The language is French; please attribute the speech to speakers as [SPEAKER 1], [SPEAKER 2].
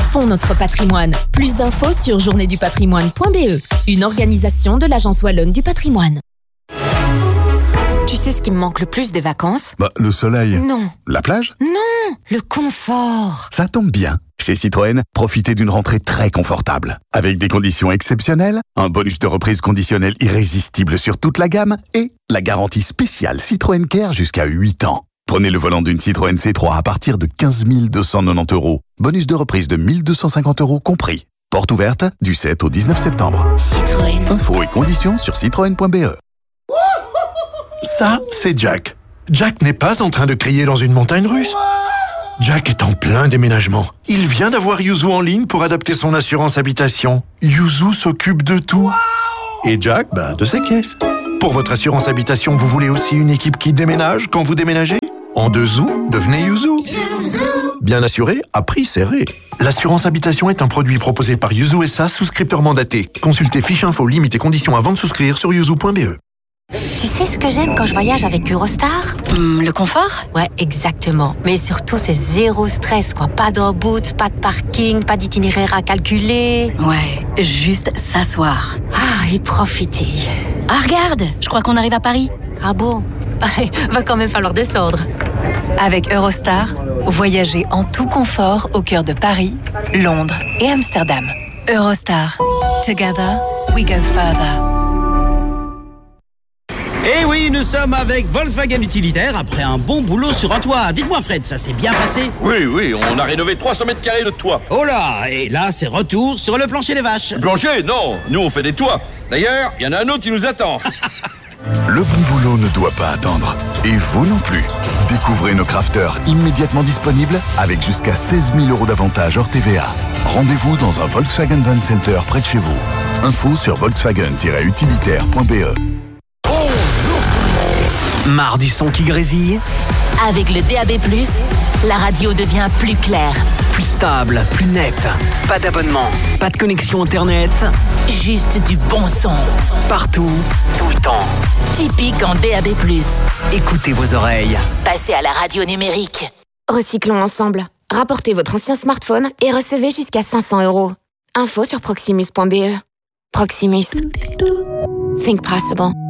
[SPEAKER 1] fond notre patrimoine. Plus d'infos sur journéedupatrimoine.be, une organisation de l'Agence Wallonne du patrimoine.
[SPEAKER 2] Tu sais ce qui me manque le plus des vacances ?
[SPEAKER 3] Le soleil.
[SPEAKER 2] Non.
[SPEAKER 3] La plage ?
[SPEAKER 2] Non, le confort.
[SPEAKER 3] Ça tombe bien. Chez Citroën, profitez d'une rentrée très confortable. Avec des conditions exceptionnelles, un bonus de reprise conditionnel irrésistible sur toute la gamme et la garantie spéciale Citroën Care jusqu'à 8 ans. Prenez le volant d'une Citroën C3 à partir de 15 290 €. Bonus de reprise de 1 250 € compris. Porte ouverte du 7 au 19 septembre.
[SPEAKER 2] Citroën.
[SPEAKER 3] Infos et conditions sur citroën.be.
[SPEAKER 4] Ça, c'est Jack. Jack n'est pas en train de crier dans une montagne russe. Jack est en plein déménagement. Il vient d'avoir Yuzu en ligne pour adapter son assurance habitation. Yuzu s'occupe de tout. Et Jack, de ses caisses. Pour votre assurance habitation, vous voulez aussi une équipe qui déménage quand vous déménagez ? En 2 zou, devenez Yuzu. Bien assuré, à prix serré. L'assurance habitation est un produit proposé par Yuzu SA, souscripteur mandaté. Consultez fiche info, limites et conditions avant de souscrire sur yuzu.be.
[SPEAKER 2] Tu sais ce que j'aime quand je voyage avec Eurostar ? Le confort ? Ouais, exactement. Mais surtout, c'est zéro stress, quoi. Pas de reboot, pas de parking, pas d'itinéraire à calculer.
[SPEAKER 5] Ouais, juste s'asseoir.
[SPEAKER 2] Et profiter.
[SPEAKER 5] Regarde, je crois qu'on arrive à Paris.
[SPEAKER 2] Ah bon ? Va quand même falloir descendre.
[SPEAKER 5] Avec Eurostar, voyagez en tout confort au cœur de Paris, Londres et Amsterdam. Eurostar. Together, we go further.
[SPEAKER 6] Eh oui, nous sommes avec Volkswagen Utilitaire après un bon boulot sur un toit. Dites-moi Fred, ça s'est bien passé ?
[SPEAKER 7] Oui, on a rénové 300 mètres carrés de toit.
[SPEAKER 6] Oh là, et là c'est retour sur le plancher des vaches.
[SPEAKER 7] Le plancher ? Non, nous on fait des toits. D'ailleurs, il y en a un autre qui nous attend.
[SPEAKER 3] Le bon boulot ne doit pas attendre. Et vous non plus. Découvrez nos crafters immédiatement disponibles avec jusqu'à 16 000 € d'avantages hors TVA. Rendez-vous dans un Volkswagen Van Center près de chez vous. Info sur volkswagen-utilitaire.be.
[SPEAKER 8] Marre du son qui grésille ?
[SPEAKER 1] Avec le DAB+, la radio devient plus claire.
[SPEAKER 8] Plus stable, plus nette. Pas d'abonnement, pas de connexion internet.
[SPEAKER 1] Juste du bon son.
[SPEAKER 8] Partout, tout le temps.
[SPEAKER 1] Typique en DAB+.
[SPEAKER 8] Écoutez vos oreilles.
[SPEAKER 1] Passez à la radio numérique.
[SPEAKER 2] Recyclons ensemble. Rapportez votre ancien smartphone et recevez jusqu'à 500 €. Info sur proximus.be. Proximus. Think possible.